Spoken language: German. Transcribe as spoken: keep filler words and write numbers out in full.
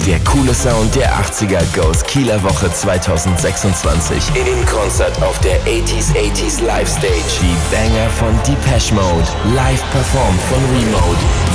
Der coole Sound der achtziger goes Kieler Woche zwanzig sechsundzwanzig. In Konzert auf der achtziger achtziger Live Stage. Die Banger von Depeche Mode. Live performt von Remote.